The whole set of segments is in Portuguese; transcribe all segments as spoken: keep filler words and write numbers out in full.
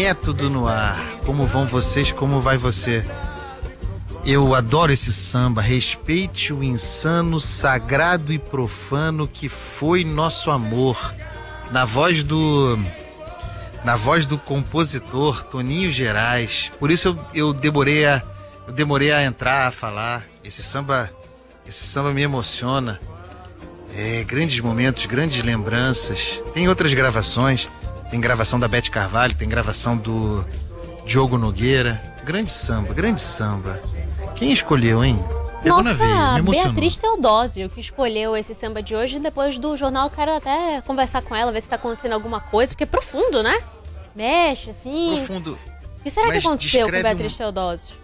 Método no ar. Como vão vocês? Como vai você? Eu adoro esse samba. Respeite o insano, sagrado e profano que foi nosso amor. Na voz do... Na voz do compositor Toninho Gerais. Por isso eu, eu, demorei a, eu demorei a entrar, a falar. Esse samba, esse samba me emociona. É, grandes momentos, grandes lembranças. Tem outras gravações. Tem gravação da Beth Carvalho, tem gravação do Diogo Nogueira. Grande samba, grande samba. Quem escolheu, hein? Nossa, Beatriz Teodósio, que escolheu esse samba de hoje. Depois do jornal, quero até conversar com ela, ver se tá acontecendo alguma coisa, porque é profundo, né? Mexe, assim. Profundo. O que será que aconteceu com Beatriz um... Teodósio?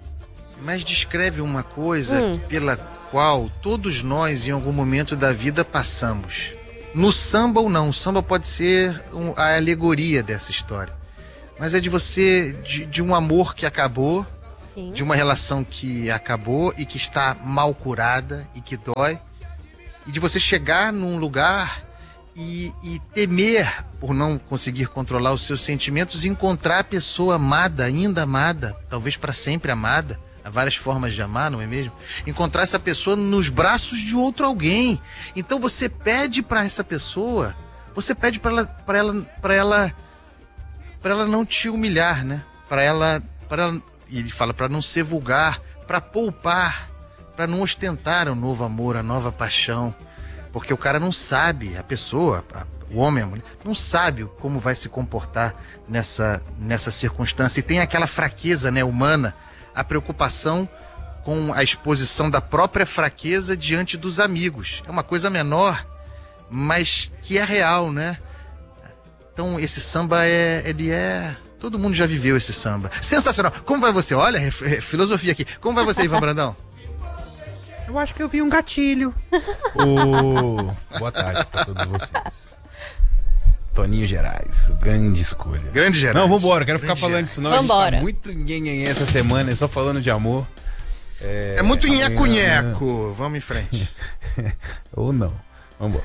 Mas descreve uma coisa hum. pela qual todos nós, em algum momento da vida, passamos. No samba ou não, o samba pode ser um, a alegoria dessa história. Mas é de você, de, de um amor que acabou, Sim. de uma relação que acabou e que está mal curada e que dói, e de você chegar num lugar e, e temer por não conseguir controlar os seus sentimentos e encontrar a pessoa amada, ainda amada, talvez para sempre amada. Há várias formas de amar, não é mesmo? Encontrar essa pessoa nos braços de outro alguém. Então você pede para essa pessoa, você pede para ela, para ela, para ela, para ela não te humilhar, né? Para ela, para ela, e ele fala para não ser vulgar, para poupar, para não ostentar o novo amor, a nova paixão, porque o cara não sabe, a pessoa, a, o homem, a mulher, não sabe como vai se comportar nessa nessa circunstância e tem aquela fraqueza, né, humana. A preocupação com a exposição da própria fraqueza diante dos amigos. É uma coisa menor, mas que é real, né? Então esse samba é... ele é... Todo mundo já viveu esse samba. Sensacional. Como vai você? Olha, é, é, filosofia aqui. Como vai você, Ivan Brandão? Eu acho que eu vi um gatilho. Oh, boa tarde pra todos vocês. Toninho Gerais, grande escolha. Grande Gerais. Não, vambora, quero ficar grande falando Gerais. disso não. Vambora. A gente tá muito nhenhenhê essa semana, é só falando de amor. É, é muito nheco-nheco. Vamos em frente. Ou não. Vambora.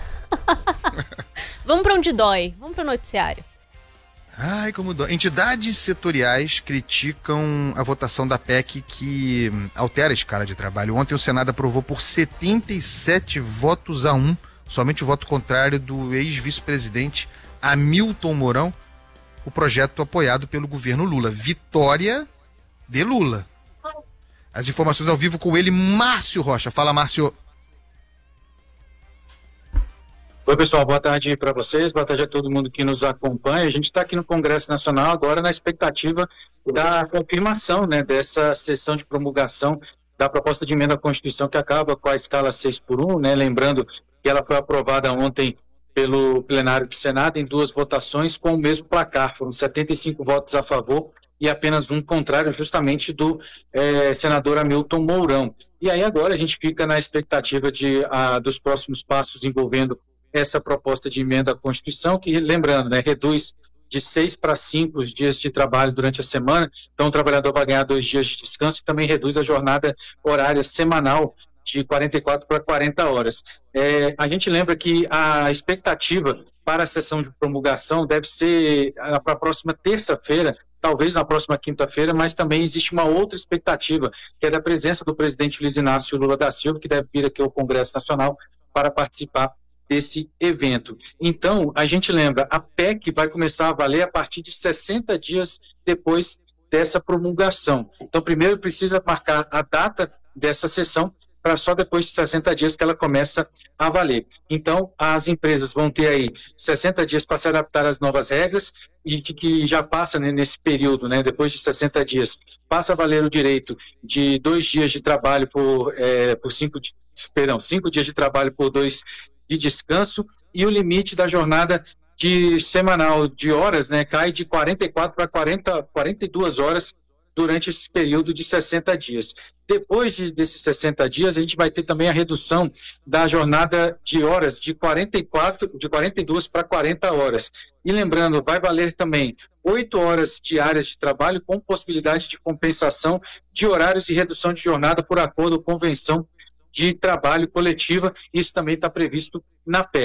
Vamos pra onde dói. Vamos pro noticiário. Ai, como dói. Entidades setoriais criticam a votação da P E C que altera a escala de trabalho. Ontem o Senado aprovou por setenta e sete votos a um, somente o voto contrário do ex-vice-presidente Hamilton Mourão, o projeto apoiado pelo governo Lula. Vitória de Lula. As informações ao vivo com ele, Márcio Rocha. Fala, Márcio. Oi, pessoal, boa tarde para vocês, boa tarde a todo mundo que nos acompanha. A gente está aqui no Congresso Nacional agora na expectativa da confirmação, né, dessa sessão de promulgação da proposta de emenda à Constituição que acaba com a escala seis por um, né, lembrando que ela foi aprovada ontem pelo plenário do Senado em duas votações com o mesmo placar. Foram setenta e cinco votos a favor e apenas um contrário, justamente do eh, senador Hamilton Mourão. E aí agora a gente fica na expectativa de, a, dos próximos passos envolvendo essa proposta de emenda à Constituição, que, lembrando, né, reduz de seis para cinco os dias de trabalho durante a semana, então o trabalhador vai ganhar dois dias de descanso e também reduz a jornada horária semanal de quarenta e quatro para quarenta horas. É, a gente lembra que a expectativa para a sessão de promulgação deve ser para a próxima terça-feira, talvez na próxima quinta-feira, mas também existe uma outra expectativa, que é da presença do presidente Luiz Inácio Lula da Silva, que deve vir aqui ao Congresso Nacional para participar desse evento. Então, a gente lembra, a P E C vai começar a valer a partir de sessenta dias depois dessa promulgação. Então, primeiro precisa marcar a data dessa sessão, para só depois de sessenta dias que ela começa a valer. Então, as empresas vão ter aí sessenta dias para se adaptar às novas regras e que, que já passa, né, nesse período, né, depois de sessenta dias, passa a valer o direito de dois dias de trabalho por, é, por cinco, perdão, cinco dias de trabalho por dois de descanso e o limite da jornada de semanal de horas, né, cai de quarenta e quatro para quarenta, quarenta e duas horas durante esse período de sessenta dias. Depois de, desses sessenta dias, a gente vai ter também a redução da jornada de horas de quarenta e quatro, de quarenta e duas para quarenta horas. E lembrando, vai valer também oito horas diárias de trabalho com possibilidade de compensação de horários e redução de jornada por acordo ou convenção de trabalho coletiva. Isso também está previsto na P E C.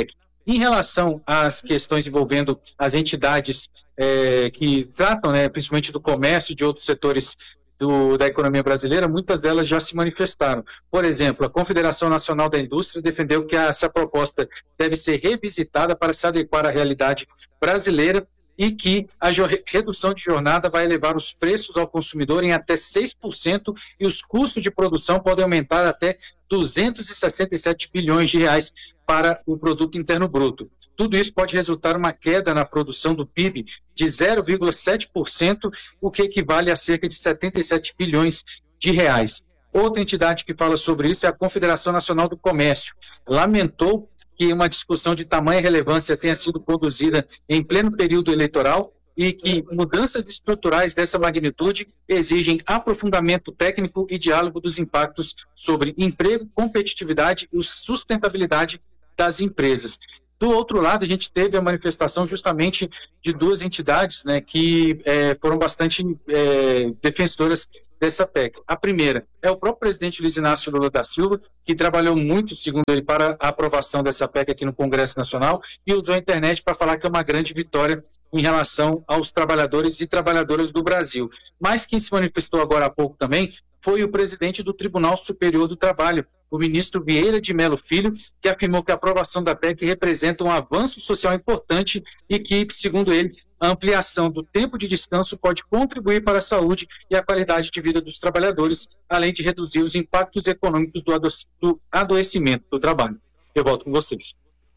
Em relação às questões envolvendo as entidades é, que tratam, né, principalmente do comércio e de outros setores do, da economia brasileira, muitas delas já se manifestaram. Por exemplo, a Confederação Nacional da Indústria defendeu que essa proposta deve ser revisitada para se adequar à realidade brasileira e que a redução de jornada vai elevar os preços ao consumidor em até seis por cento e os custos de produção podem aumentar até duzentos e sessenta e sete bilhões de reais para o produto interno bruto. Tudo isso pode resultar em uma queda na produção do P I B de zero vírgula sete por cento, o que equivale a cerca de setenta e sete bilhões de reais. Outra entidade que fala sobre isso é a Confederação Nacional do Comércio. Lamentou que uma discussão de tamanha relevância tenha sido conduzida em pleno período eleitoral e que mudanças estruturais dessa magnitude exigem aprofundamento técnico e diálogo dos impactos sobre emprego, competitividade e sustentabilidade das empresas. Do outro lado, a gente teve a manifestação justamente de duas entidades, né, que é, foram bastante é, defensoras dessa P E C. A primeira é o próprio presidente Luiz Inácio Lula da Silva, que trabalhou muito, segundo ele, para a aprovação dessa P E C aqui no Congresso Nacional e usou a internet para falar que é uma grande vitória em relação aos trabalhadores e trabalhadoras do Brasil. Mas quem se manifestou agora há pouco também foi o presidente do Tribunal Superior do Trabalho, o ministro Vieira de Mello Filho, que afirmou que a aprovação da P E C representa um avanço social importante e que, segundo ele, a ampliação do tempo de descanso pode contribuir para a saúde e a qualidade de vida dos trabalhadores, além de reduzir os impactos econômicos do, ado- do adoecimento do trabalho. Eu volto com vocês.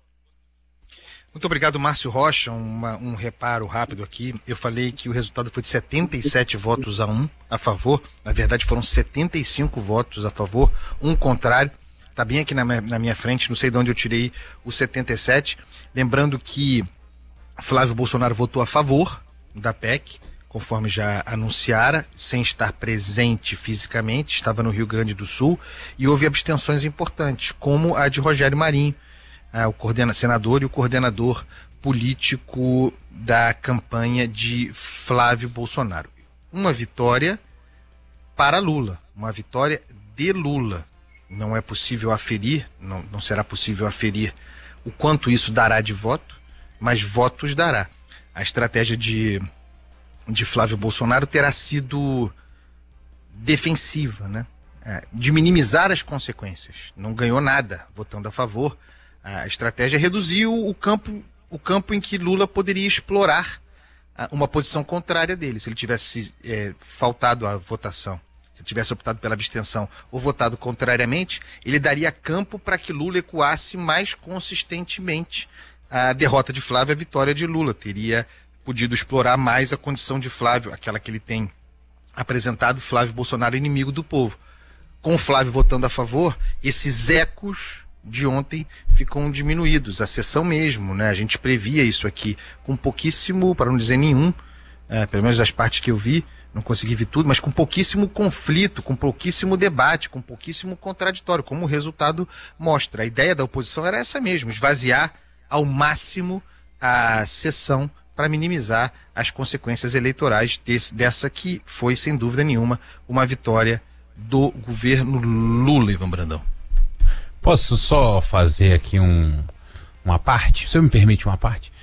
Muito obrigado, Márcio Rocha. Uma, um reparo rápido aqui. Eu falei que o resultado foi de setenta e sete votos a um a favor. Na verdade, foram setenta e cinco votos a favor, um contrário. Está bem aqui na, na minha frente, não sei de onde eu tirei os setenta e sete. Lembrando que Flávio Bolsonaro votou a favor da P E C, conforme já anunciara, sem estar presente fisicamente, estava no Rio Grande do Sul, e houve abstenções importantes, como a de Rogério Marinho, Ah, o coordena, senador e o coordenador político da campanha de Flávio Bolsonaro. Uma vitória para Lula, uma vitória de Lula. Não é possível aferir, não, não será possível aferir o quanto isso dará de voto, mas votos dará. A estratégia de, de Flávio Bolsonaro terá sido defensiva, né? É, de minimizar as consequências. Não ganhou nada votando a favor. A estratégia reduziu o campo, o campo em que Lula poderia explorar uh, uma posição contrária dele. Se ele tivesse é, faltado à votação, se ele tivesse optado pela abstenção ou votado contrariamente, ele daria campo para que Lula ecoasse mais consistentemente a derrota de Flávio e a vitória de Lula. Teria podido explorar mais a condição de Flávio, aquela que ele tem apresentado, Flávio Bolsonaro inimigo do povo. Com o Flávio votando a favor, esses ecos de ontem ficam diminuídos, a sessão mesmo, né? A gente previa isso aqui com pouquíssimo, para não dizer nenhum, é, pelo menos das partes que eu vi, não consegui ver tudo, mas com pouquíssimo conflito, com pouquíssimo debate, com pouquíssimo contraditório, como o resultado mostra. A ideia da oposição era essa mesmo, esvaziar ao máximo a sessão para minimizar as consequências eleitorais desse, dessa que foi, sem dúvida nenhuma, uma vitória do governo Lula, Ivan Brandão. Posso só fazer aqui um, uma parte? O senhor me permite uma parte?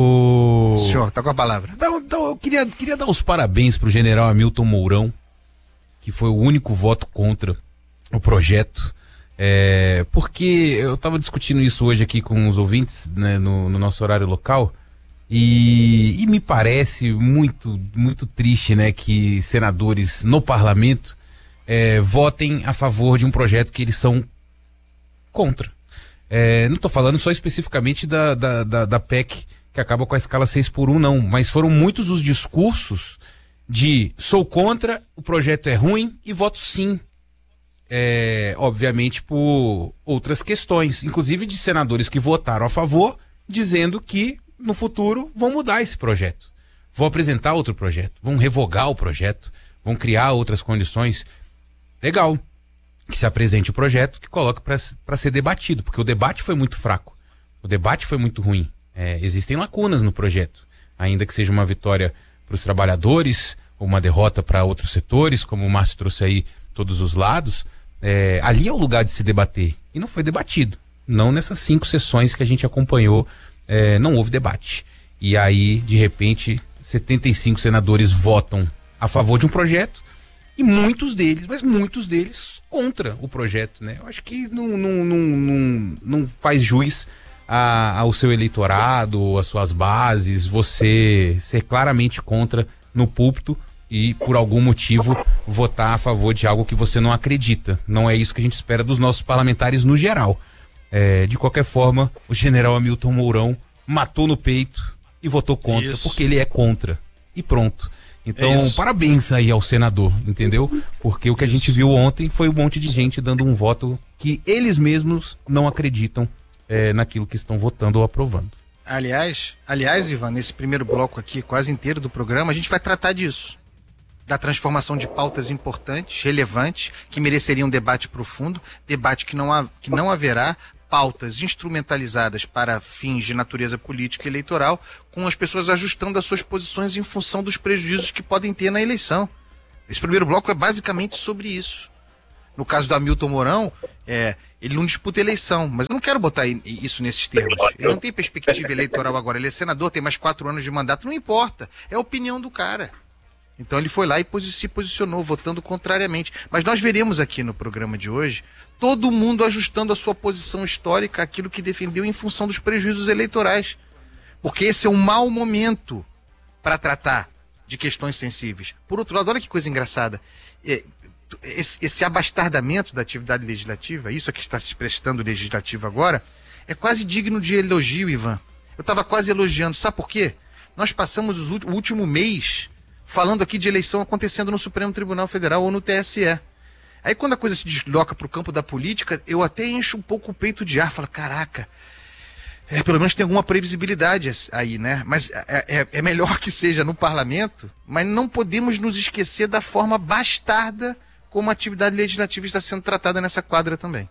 O senhor, tá com a palavra. Então, então, eu queria, queria dar os parabéns para o general Hamilton Mourão, que foi o único voto contra o projeto. É, porque eu estava discutindo isso hoje aqui com os ouvintes, né, no, no nosso horário local, e, e me parece muito, muito triste, né, que senadores no parlamento é, votem a favor de um projeto que eles são contra. É, não estou falando só especificamente da, da, da, da P E C que acaba com a escala seis por um, não, mas foram muitos os discursos de sou contra, o projeto é ruim e voto sim. É, obviamente por outras questões, inclusive de senadores que votaram a favor, dizendo que no futuro vão mudar esse projeto, vão apresentar outro projeto, vão revogar o projeto, vão criar outras condições. Legal que se apresente o projeto, que coloque para ser debatido, porque o debate foi muito fraco, o debate foi muito ruim. É, existem lacunas no projeto, ainda que seja uma vitória para os trabalhadores ou uma derrota para outros setores, como o Márcio trouxe aí todos os lados. É, ali é o lugar de se debater, e não foi debatido. Não nessas cinco sessões que a gente acompanhou, é, não houve debate. E aí, de repente, setenta e cinco senadores votam a favor de um projeto e muitos deles, mas muitos deles contra o projeto, né? Eu acho que não, não, não, não, não faz jus a, ao seu eleitorado, às suas bases, você ser claramente contra no púlpito e, por algum motivo, votar a favor de algo que você não acredita. Não é isso que a gente espera dos nossos parlamentares no geral. É, de qualquer forma, o general Hamilton Mourão matou no peito e votou contra, isso. Porque ele é contra. E pronto. Então, é parabéns aí ao senador, entendeu? Porque o que a isso. gente viu ontem foi um monte de gente dando um voto que eles mesmos não acreditam é, naquilo que estão votando ou aprovando. Aliás, aliás, Ivan, nesse primeiro bloco aqui, quase inteiro do programa, a gente vai tratar disso. Da transformação de pautas importantes, relevantes, que mereceriam um debate profundo, debate que não, ha, que não haverá, pautas instrumentalizadas para fins de natureza política e eleitoral, com as pessoas ajustando as suas posições em função dos prejuízos que podem ter na eleição. Esse primeiro bloco é basicamente sobre isso. No caso do Hamilton Mourão, é, ele não disputa eleição, mas eu não quero botar isso nesses termos. Ele não tem perspectiva eleitoral agora, ele é senador, tem mais quatro anos de mandato, não importa, é a opinião do cara. Então ele foi lá e se posicionou, votando contrariamente. Mas nós veremos aqui no programa de hoje, todo mundo ajustando a sua posição histórica àquilo que defendeu em função dos prejuízos eleitorais. Porque esse é um mau momento para tratar de questões sensíveis. Por outro lado, olha que coisa engraçada. Esse, esse abastardamento da atividade legislativa, isso a que está se prestando legislativo agora, é quase digno de elogio, Ivan. Eu estava quase elogiando. Sabe por quê? Nós passamos os, o último mês falando aqui de eleição acontecendo no Supremo Tribunal Federal ou no T S E. Aí quando a coisa se desloca para o campo da política, eu até encho um pouco o peito de ar, falo, caraca, é, pelo menos tem alguma previsibilidade aí, né? Mas é, é, é melhor que seja no parlamento, mas não podemos nos esquecer da forma bastarda como a atividade legislativa está sendo tratada nessa quadra também.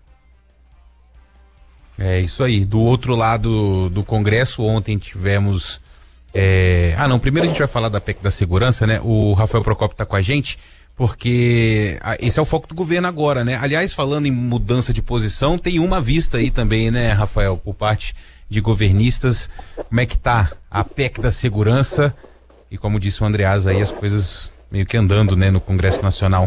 É isso aí. Do outro lado do Congresso, ontem tivemos... É... Ah, não, primeiro a gente vai falar da P E C da segurança, né? O Rafael Procópio está com a gente, porque esse é o foco do governo agora, né? Aliás, falando em mudança de posição, tem uma vista aí também, né, Rafael, por parte de governistas. Como é que tá a P E C da segurança? E como disse o Andreas aí, as coisas meio que andando, né, no Congresso Nacional.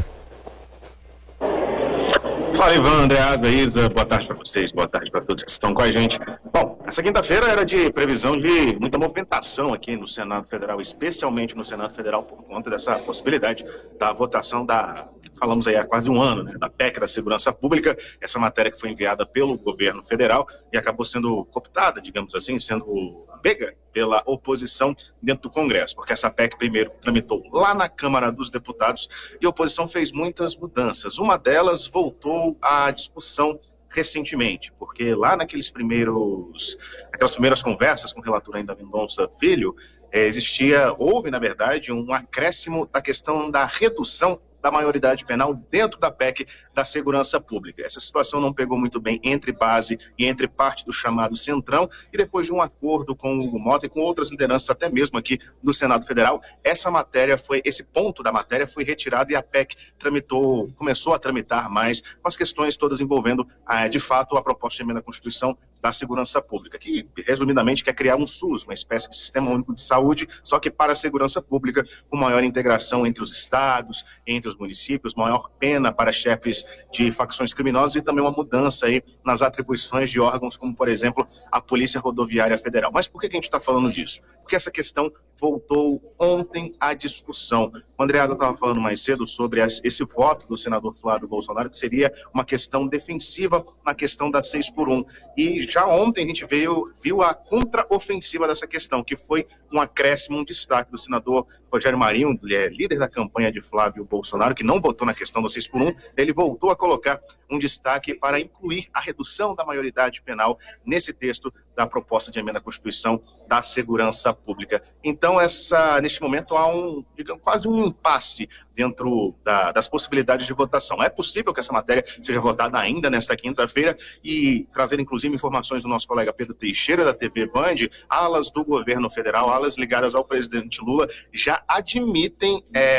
Fala, Ivan, Andreas, Isa, boa tarde para vocês, boa tarde para todos que estão com a gente. Bom, essa quinta-feira era de previsão de muita movimentação aqui no Senado Federal, especialmente no Senado Federal, por conta dessa possibilidade da votação da, falamos aí há quase um ano, né, da P E C da Segurança Pública, essa matéria que foi enviada pelo governo federal e acabou sendo cooptada, digamos assim, sendo pega pela oposição dentro do Congresso, porque essa P E C primeiro tramitou lá na Câmara dos Deputados e a oposição fez muitas mudanças. Uma delas voltou à discussão recentemente, porque lá naqueles primeiros, aquelas primeiras conversas com o relator ainda Mendonça Filho, eh, existia, houve na verdade um acréscimo da questão da redução da maioridade penal dentro da P E C da Segurança Pública. Essa situação não pegou muito bem entre base e entre parte do chamado Centrão, e depois de um acordo com o Hugo Mota e com outras lideranças, até mesmo aqui do Senado Federal, essa matéria foi, esse ponto da matéria foi retirado e a P E C tramitou, começou a tramitar mais com as questões todas envolvendo, ah, de fato, a proposta de emenda à Constituição da Segurança Pública, que, resumidamente, quer criar um SUS, uma espécie de Sistema Único de Saúde, só que para a segurança pública, com maior integração entre os estados, entre os municípios, maior pena para chefes de facções criminosas e também uma mudança aí nas atribuições de órgãos, como, por exemplo, a Polícia Rodoviária Federal. Mas por que a gente está falando disso? Porque essa questão voltou ontem à discussão. O Andreasa estava falando mais cedo sobre esse voto do senador Flávio Bolsonaro, que seria uma questão defensiva na questão da seis por um. E já ontem a gente veio, viu a contraofensiva dessa questão, que foi um acréscimo, um destaque do senador Rogério Marinho, líder da campanha de Flávio Bolsonaro, que não votou na questão da seis por um. Ele voltou a colocar um destaque para incluir a redução da maioridade penal nesse texto da proposta de emenda à Constituição da Segurança Pública. Então, essa, neste momento, há um, digamos, quase um impasse dentro da, das possibilidades de votação. É possível que essa matéria seja votada ainda nesta quinta-feira e trazer, inclusive, informações do nosso colega Pedro Teixeira, da T V Band, alas do governo federal, alas ligadas ao presidente Lula, já admitem é,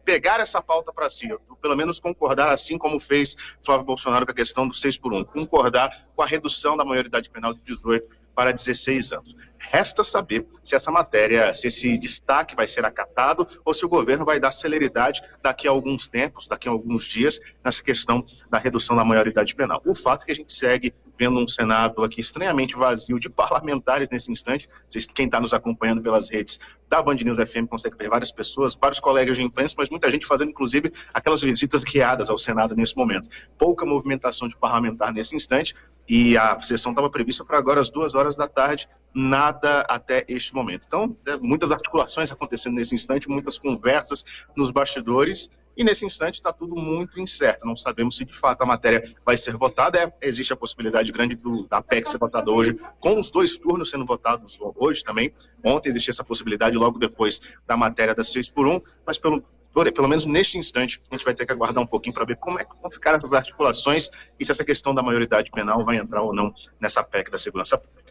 pegar essa pauta para si, pelo menos concordar, assim como fez Flávio Bolsonaro com a questão do seis por um, concordar com a redução da maioridade penal de dezoito para dezesseis anos. Resta saber se essa matéria, se esse destaque vai ser acatado ou se o governo vai dar celeridade daqui a alguns tempos, daqui a alguns dias, nessa questão da redução da maioridade penal. O fato é que a gente segue vendo um Senado aqui estranhamente vazio de parlamentares nesse instante. Quem está nos acompanhando pelas redes da Band News F M consegue ver várias pessoas, vários colegas de imprensa, mas muita gente fazendo, inclusive, aquelas visitas guiadas ao Senado nesse momento. Pouca movimentação de parlamentar nesse instante, e a sessão estava prevista para agora às duas horas da tarde, nada até este momento. Então, é, muitas articulações acontecendo nesse instante, muitas conversas nos bastidores, e nesse instante está tudo muito incerto. Não sabemos se de fato a matéria vai ser votada. É, existe a possibilidade grande do, da P E C ser votada hoje, com os dois turnos sendo votados hoje também. Ontem existia essa possibilidade, logo depois da matéria da seis por um, mas pelo, pelo menos neste instante a gente vai ter que aguardar um pouquinho para ver como é que vão ficar essas articulações e se essa questão da maioridade penal vai entrar ou não nessa P E C da segurança pública.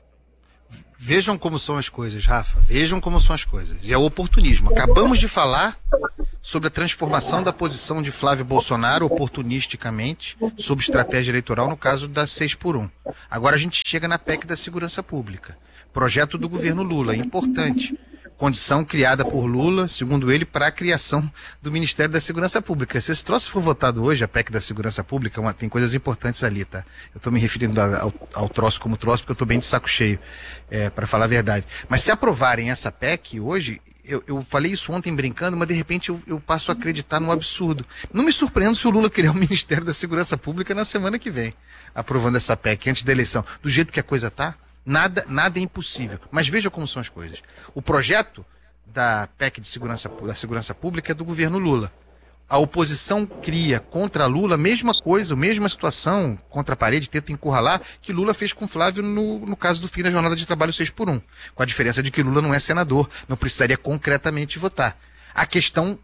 Vejam como são as coisas, Rafa. Vejam como são as coisas. E é o oportunismo. Acabamos de falar sobre a transformação da posição de Flávio Bolsonaro, oportunisticamente, sob estratégia eleitoral, no caso da seis por um. Agora a gente chega na P E C da segurança pública. Projeto do governo Lula, importante. Condição criada por Lula, segundo ele, para a criação do Ministério da Segurança Pública. Se esse troço for votado hoje, a P E C da Segurança Pública, uma, tem coisas importantes ali, tá? Eu estou me referindo ao, ao troço como troço, porque eu estou bem de saco cheio, é, para falar a verdade. Mas se aprovarem essa P E C hoje, eu, eu falei isso ontem brincando, mas de repente eu, eu passo a acreditar no absurdo. Não me surpreendo se o Lula criar o Ministério da Segurança Pública na semana que vem, aprovando essa P E C antes da eleição. Do jeito que a coisa tá, Nada, nada é impossível. Mas veja como são as coisas. O projeto da P E C de segurança, da segurança pública é do governo Lula. A oposição cria contra Lula a mesma coisa, a mesma situação, contra a parede, tenta encurralar, que Lula fez com Flávio no, no caso do fim da jornada de trabalho seis por um. Com a diferença de que Lula não é senador, não precisaria concretamente votar. A questão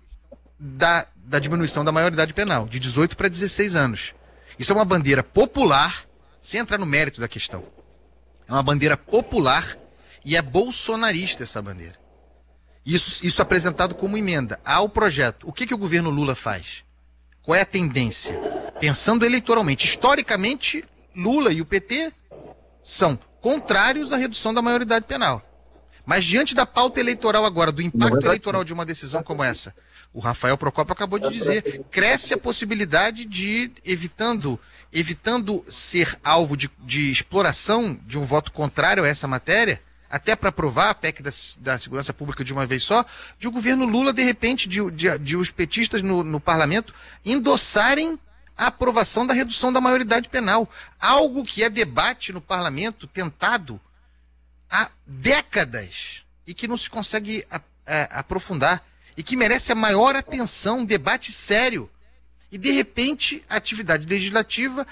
da, da diminuição da maioridade penal, de dezoito para dezesseis anos. Isso é uma bandeira popular, sem entrar no mérito da questão. É uma bandeira popular e é bolsonarista essa bandeira. Isso, isso apresentado como emenda ao projeto. O que, que o governo Lula faz? Qual é a tendência? Pensando eleitoralmente. Historicamente, Lula e o P T são contrários à redução da maioridade penal. Mas diante da pauta eleitoral agora, do impacto eleitoral de uma decisão como essa, o Rafael Procópio acabou de dizer, cresce a possibilidade de, evitando... evitando ser alvo de, de exploração de um voto contrário a essa matéria, até para aprovar a P E C da, da segurança pública de uma vez só, de o governo Lula, de repente, de, de, de os petistas no, no parlamento endossarem a aprovação da redução da maioridade penal. Algo que é debate no parlamento tentado há décadas e que não se consegue a, a, aprofundar e que merece a maior atenção, um debate sério. E, de repente, a atividade legislativa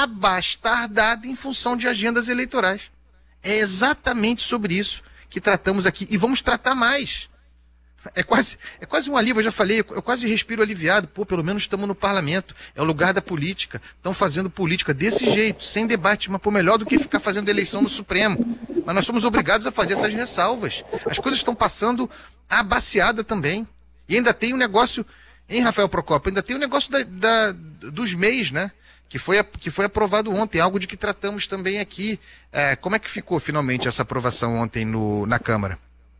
abastardada em função de agendas eleitorais. É exatamente sobre isso que tratamos aqui. E vamos tratar mais. É quase, é quase um alívio, eu já falei, eu quase respiro aliviado. Pô, pelo menos estamos no parlamento, é o lugar da política. Estão fazendo política desse jeito, sem debate, mas pô, melhor do que ficar fazendo eleição no Supremo. Mas nós somos obrigados a fazer essas ressalvas. As coisas estão passando abaciada também. E ainda tem um negócio... Hein, Rafael Procópio, ainda tem o negócio da, da, dos M E Is, né? Que foi, que foi aprovado ontem, algo de que tratamos também aqui. É, como é que ficou finalmente essa aprovação ontem no, na Câmara?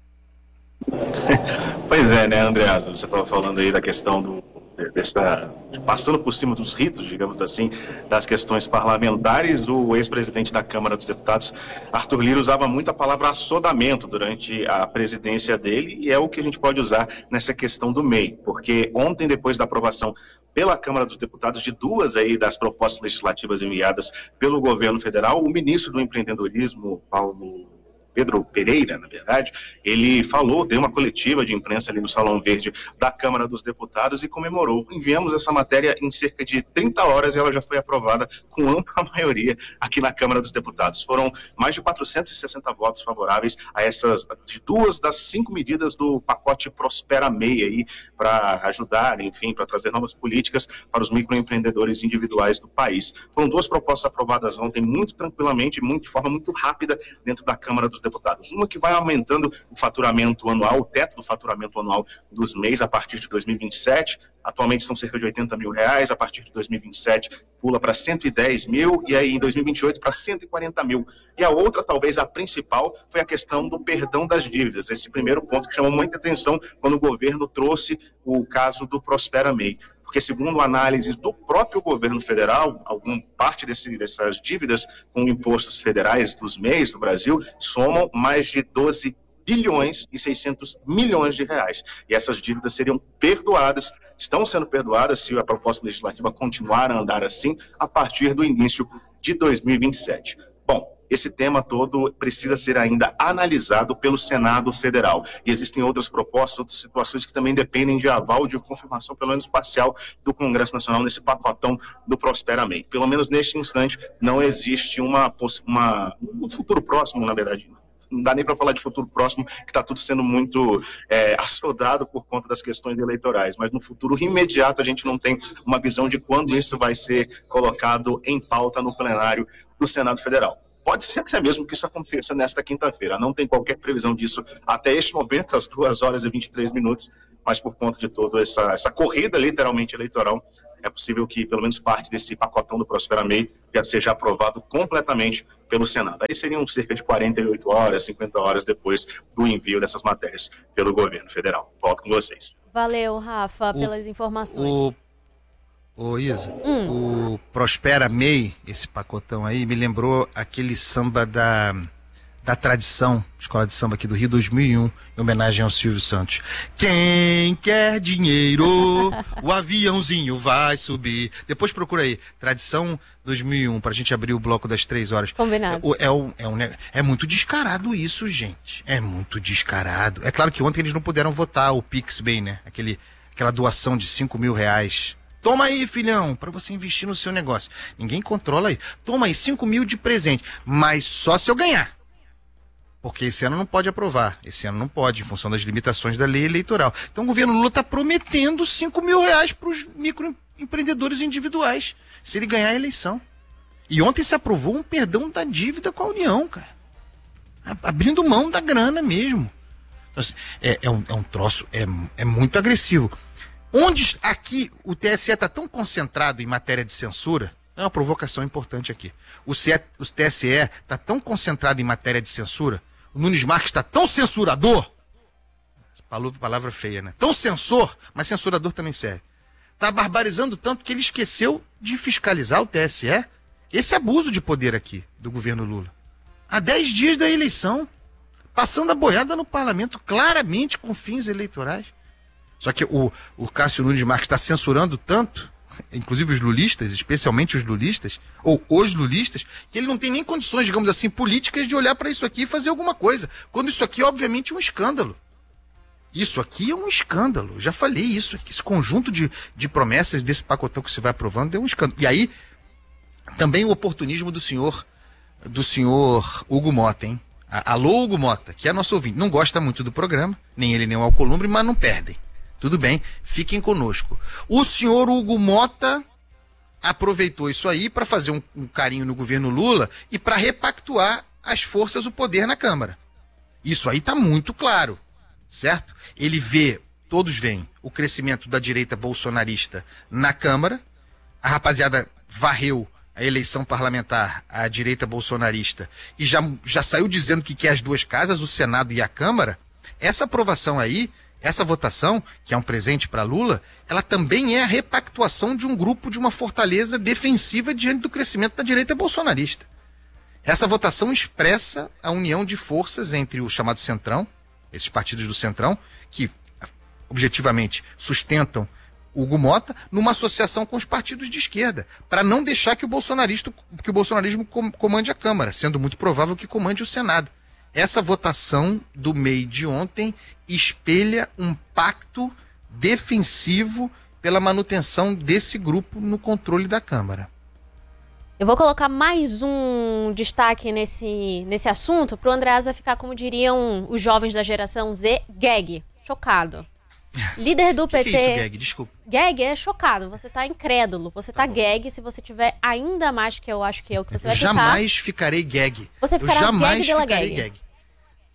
Pois é, né, Andreas? Você estava falando aí da questão do, dessa, passando por cima dos ritos, digamos assim, das questões parlamentares. O ex-presidente da Câmara dos Deputados, Arthur Lira, usava muito a palavra assodamento durante a presidência dele, e é o que a gente pode usar nessa questão do M E I, porque ontem, depois da aprovação pela Câmara dos Deputados de duas aí das propostas legislativas enviadas pelo governo federal, o ministro do Empreendedorismo, Paulo Pedro Pereira, na verdade, ele falou, deu uma coletiva de imprensa ali no Salão Verde da Câmara dos Deputados e comemorou. Enviamos essa matéria em cerca de trinta horas e ela já foi aprovada com ampla maioria aqui na Câmara dos Deputados. Foram mais de quatrocentos e sessenta votos favoráveis a essas de duas das cinco medidas do pacote Prospera M E I aí, para ajudar, enfim, para trazer novas políticas para os microempreendedores individuais do país. Foram duas propostas aprovadas ontem muito tranquilamente, muito, de forma muito rápida dentro da Câmara dos dos Deputados. Uma que vai aumentando o faturamento anual, o teto do faturamento anual dos M E Is a partir de dois mil e vinte e sete. Atualmente são cerca de oitenta mil reais, a partir de dois mil e vinte e sete pula para cento e dez mil e aí em dois mil e vinte e oito para cento e quarenta mil. E a outra, talvez a principal, foi a questão do perdão das dívidas. Esse primeiro ponto que chamou muita atenção quando o governo trouxe o caso do Prospera M E I. Porque segundo análises do próprio governo federal, alguma parte desse, dessas dívidas com impostos federais dos M E Is do Brasil somam mais de doze bilhões e seiscentos milhões de reais. E essas dívidas seriam perdoadas, estão sendo perdoadas se a proposta legislativa continuar a andar assim, a partir do início de dois mil e vinte e sete. Bom, esse tema todo precisa ser ainda analisado pelo Senado Federal. E existem outras propostas, outras situações que também dependem de aval, de confirmação, pelo menos parcial, do Congresso Nacional nesse pacotão do Prospera M E I. Pelo menos neste instante, não existe uma, uma um futuro próximo, na verdade, não dá nem para falar de futuro próximo, que está tudo sendo muito é, assodado por conta das questões eleitorais, mas no futuro imediato a gente não tem uma visão de quando isso vai ser colocado em pauta no plenário do Senado Federal. Pode ser até mesmo que isso aconteça nesta quinta-feira, não tem qualquer previsão disso até este momento, às duas horas e vinte e três minutos, mas por conta de toda essa, essa corrida literalmente eleitoral, é possível que pelo menos parte desse pacotão do Prospera M E I já seja aprovado completamente pelo Senado. Aí seriam cerca de quarenta e oito horas, cinquenta horas depois do envio dessas matérias pelo governo federal. Volto com vocês. Valeu, Rafa, o, pelas informações. O, o Isa, hum. o Prospera M E I, esse pacotão aí, me lembrou aquele samba da... da tradição, Escola de Samba aqui do Rio, dois mil e um, em homenagem ao Silvio Santos. Quem quer dinheiro, o aviãozinho vai subir. Depois procura aí, Tradição dois mil e um, pra gente abrir o bloco das três horas. Combinado. É, é, um, é, um, é muito descarado isso, gente. É muito descarado. É claro que ontem eles não puderam votar o PixBay, né? Aquele, aquela doação de cinco mil reais. Toma aí, filhão, para você investir no seu negócio. Ninguém controla aí. Toma aí, cinco mil de presente, mas só se eu ganhar. Porque esse ano não pode aprovar, esse ano não pode, em função das limitações da lei eleitoral. Então o governo Lula está prometendo cinco mil reais para os microempreendedores individuais, se ele ganhar a eleição. E ontem se aprovou um perdão da dívida com a União, cara. Abrindo mão da grana mesmo. Então, assim, é, é, um, é um troço, é, é muito agressivo. Onde aqui o T S E está tão concentrado em matéria de censura, é uma provocação importante aqui. O, C E, o T S E está tão concentrado em matéria de censura, o Nunes Marques está tão censurador, palavra, palavra feia, né? Tão censor, mas censurador também serve. Está barbarizando tanto que ele esqueceu de fiscalizar o T S E, esse abuso de poder aqui do governo Lula. Há dez dias da eleição, passando a boiada no parlamento, claramente com fins eleitorais. Só que o, o Cássio Nunes Marques está censurando tanto, inclusive os lulistas, especialmente os lulistas, ou os lulistas, que ele não tem nem condições, digamos assim, políticas de olhar para isso aqui e fazer alguma coisa. Quando isso aqui, obviamente, é um escândalo. Isso aqui é um escândalo. Já falei isso aqui. Esse conjunto de, de promessas desse pacotão que se vai aprovando é um escândalo. E aí, também o oportunismo do senhor, do senhor Hugo Mota, hein? Alô, Hugo Mota, que é nosso ouvinte. Não gosta muito do programa, nem ele nem o Alcolumbre, mas não perdem. Tudo bem, fiquem conosco. O senhor Hugo Mota aproveitou isso aí para fazer um, um carinho no governo Lula e para repactuar as forças, o poder na Câmara. Isso aí está muito claro, certo? Ele vê, todos veem, o crescimento da direita bolsonarista na Câmara. A rapaziada varreu a eleição parlamentar, a direita bolsonarista, e já, já saiu dizendo que quer as duas casas, o Senado e a Câmara. Essa aprovação aí, essa votação, que é um presente para Lula, ela também é a repactuação de um grupo de uma fortaleza defensiva diante do crescimento da direita bolsonarista. Essa votação expressa a união de forças entre o chamado Centrão, esses partidos do Centrão, que objetivamente sustentam o Hugo Mota, numa associação com os partidos de esquerda, para não deixar que o, bolsonarista, que o bolsonarismo comande a Câmara, sendo muito provável que comande o Senado. Essa votação do M E I de ontem espelha um pacto defensivo pela manutenção desse grupo no controle da Câmara. Eu vou colocar mais um destaque nesse, nesse assunto para o Andreasa ficar, como diriam os jovens da geração Z, gag, chocado. Líder do P T... Que que é isso, gag? Desculpa. Gag é chocado, você tá incrédulo, você tá, tá gag, se você tiver ainda mais, que eu acho que é o que você vai ficar... Jamais ficarei gag. Você ficará eu jamais gag pela ficarei gag. gag.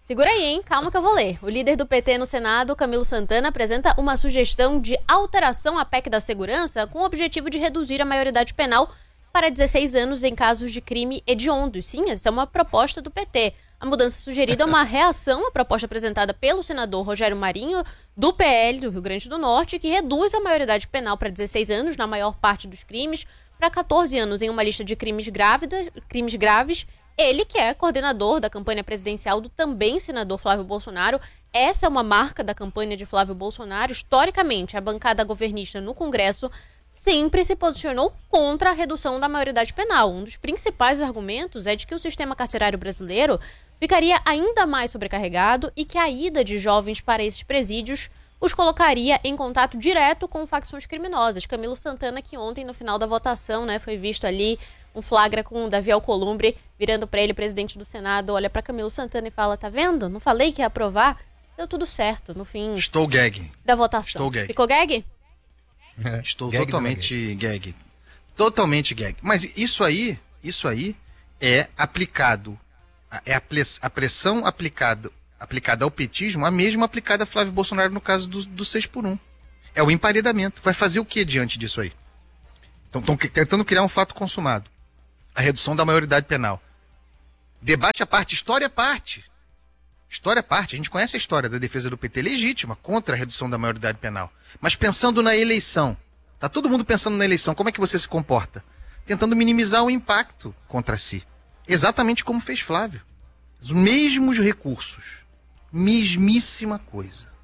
Segura aí, hein? Calma que eu vou ler. O líder do P T no Senado, Camilo Santana, apresenta uma sugestão de alteração à P E C da segurança com o objetivo de reduzir a maioridade penal para dezesseis anos em casos de crime hediondo. Sim, essa é uma proposta do P T. A mudança sugerida é uma reação à proposta apresentada pelo senador Rogério Marinho, do P L do Rio Grande do Norte, que reduz a maioridade penal para dezesseis anos na maior parte dos crimes, para quatorze anos em uma lista de crimes, grávida, crimes graves. Ele, que é coordenador da campanha presidencial do também senador Flávio Bolsonaro. Essa é uma marca da campanha de Flávio Bolsonaro. Historicamente, a bancada governista no Congresso sempre se posicionou contra a redução da maioridade penal. Um dos principais argumentos é de que o sistema carcerário brasileiro ficaria ainda mais sobrecarregado e que a ida de jovens para esses presídios os colocaria em contato direto com facções criminosas. Camilo Santana, que ontem, no final da votação, né, foi visto ali um flagra com o Davi Alcolumbre, virando para ele, presidente do Senado, olha para Camilo Santana e fala, tá vendo? Não falei que ia aprovar? Deu tudo certo, no fim Estou gag. da votação. Estou gag. Ficou gag? É, Estou Gag totalmente gag. Totalmente gag. Mas isso aí, isso aí é aplicado, é a, a pressão aplicada, aplicada ao petismo, a mesma aplicada a Flávio Bolsonaro no caso do, do seis por um. É o emparedamento. Vai fazer o que diante disso aí? Então estão tentando criar um fato consumado. A redução da maioridade penal. Debate à parte, história à parte. História à parte. A gente conhece a história da defesa do P T legítima contra a redução da maioridade penal. Mas pensando na eleição. Tá todo mundo pensando na eleição. Como é que você se comporta? Tentando minimizar o impacto contra si. Exatamente como fez Flávio. Os mesmos recursos. Mesmíssima coisa.